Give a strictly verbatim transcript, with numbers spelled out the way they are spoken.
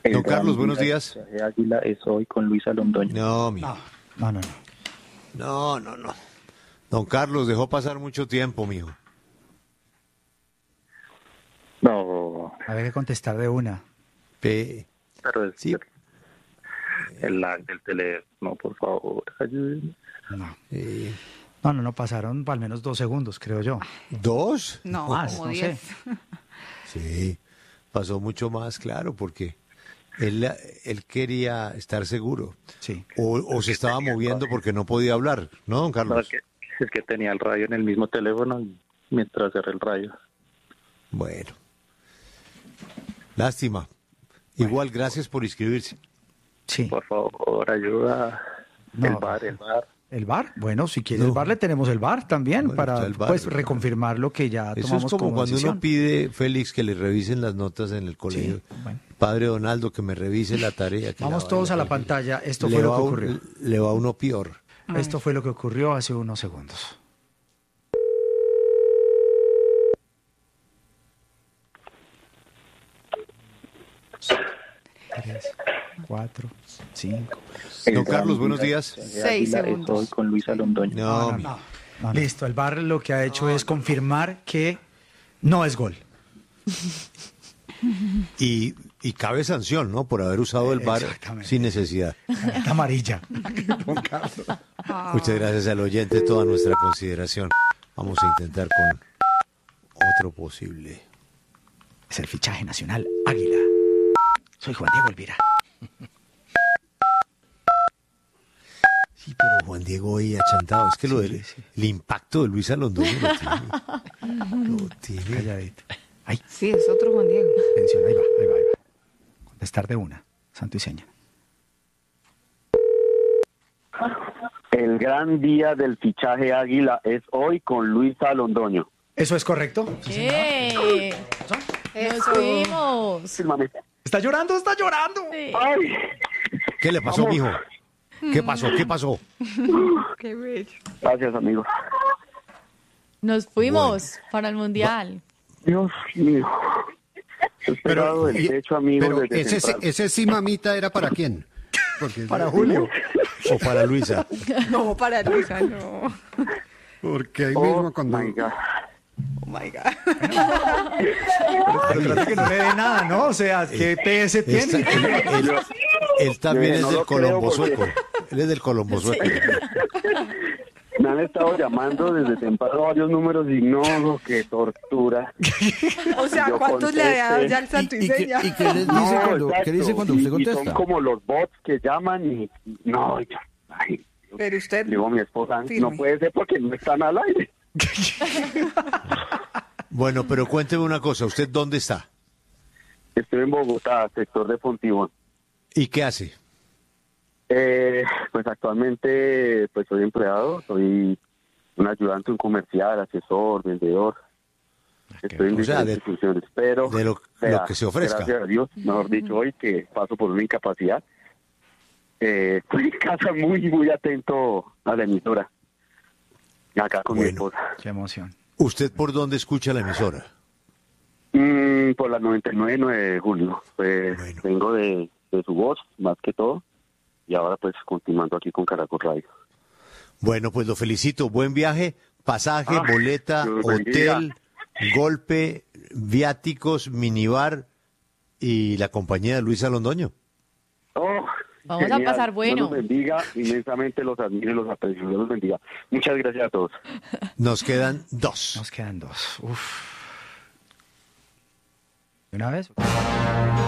Don Carlos, buenos días. Águila es hoy con Luisa Londoño. No, mi. No, no, no. No, no, no. Don Carlos dejó pasar mucho tiempo, mijo. No, Había que contestar de una. Pe... pero es Sí. el lag del teléfono, por favor, ayúdenme. No. Eh, No, no, no, pasaron al menos dos segundos, creo yo. ¿Dos? No, Más, como no diez. Sí, pasó mucho más, claro, porque él, él quería estar seguro. Sí. O, o se estaba moviendo porque no podía hablar, ¿no, don No, Carlos? es, que, es que tenía el radio en el mismo teléfono y mientras cerré el radio. Bueno. Lástima. Igual, gracias por inscribirse. Sí. Por favor, ayuda. No. El bar, el bar. ¿El bar? Bueno, si quiere No. el bar, le tenemos el bar también Bueno, para está el bar, pues claro. reconfirmar lo que ya Eso tomamos es como cuando decisión. uno pide, Félix, que le revisen las notas en el colegio. bueno. Padre Donaldo, que me revise la tarea. que Vamos la todos a la vaya pantalla. Esto le fue lo va que un- ocurrió. Le va a uno peor. Esto fue lo que ocurrió hace unos segundos. Tres, cuatro, cinco. Don Carlos, buenos días. Seis Águila es segundos. hoy con Luisa Londoño. No, No, mi- no, no, no. Listo, el bar lo que ha hecho es confirmar que no es gol. Y, y cabe sanción, ¿no? Por haber usado el bar Exactamente. sin necesidad. Está amarilla. Don Carlos. Muchas gracias al oyente, toda nuestra consideración. Vamos a intentar con otro posible. Es el fichaje nacional Águila. Soy Juan Diego Elvira. Sí, pero Juan Diego hoy achantado. Es que lo del el impacto de Luisa Londoño lo tiene. Lo tiene. Calladito. Ay, Sí, es otro Juan Diego. atención, ahí va, ahí va, ahí va. Contestar de una, santo y seña. El gran día del fichaje Águila es hoy con Luisa Londoño. ¿Eso es correcto? ¡Eh! ¡Nos fuimos! Fírmame. ¿Está llorando? ¡Está llorando! Sí. Ay, ¿Qué le pasó, mijo? ¿Qué pasó? ¿Qué pasó? ¡Qué bello! gracias, amigo. Nos fuimos para el Mundial. Dios mío. He esperado el y- techo, amigo, Pero desde ese, temprano. ese sí, mamita, ¿era para quién? Porque, Para Julio. ¿O para Luisa? No, para Luisa, no. porque ahí Oh, mismo cuando... my God. Oh my God. Pero trata que no le dé nada, ¿no? O sea, ¿qué P S Esta- tiene? él, él- él también Yo es no del lo creo Colombo porque- Sueco. Él es del Colombo Sueco. Me han estado llamando desde temprano varios números y no, qué tortura. O sea, Yo ¿cuántos le había dado ya el santo y ¿Y, qué, seña? y qué les dice No, cuando, exacto. qué dice cuando Y- usted y contesta? son como los bots que llaman y... No, ya. Ay, Pero usted... digo, mi esposa, Firme. no puede ser porque no están al aire. Bueno, pero cuénteme una cosa. ¿Usted dónde está? Estoy en Bogotá, sector de Fontibón. ¿Y qué hace? Eh, pues actualmente pues soy empleado, soy un ayudante, un comercial, asesor, vendedor. Estoy en O sea, diferentes de- funciones, pero de lo- sea, lo que se ofrezca. Gracias a Dios, mejor dicho, hoy que paso por una incapacidad, eh, estoy en casa muy, muy atento a la emisora. Acá con mi Bueno. esposa. Qué emoción. ¿Usted por dónde escucha la emisora? Mm, por la noventa y nueve punto nueve de julio. Pues Bueno. vengo de, de su voz, más que todo, y ahora pues continuando aquí con Caracol Radio. Bueno, pues lo felicito. Buen viaje, pasaje, Ah, boleta, Dios bendiga. hotel, golpe, viáticos, minibar y la compañía de Luisa Londoño. Oh, Vamos a pasar bueno. Dios los bendiga, inmensamente los admiro y los aprecio. Dios los bendiga. Muchas gracias a todos. Nos quedan dos. Nos quedan dos. Uf. ¿De una vez?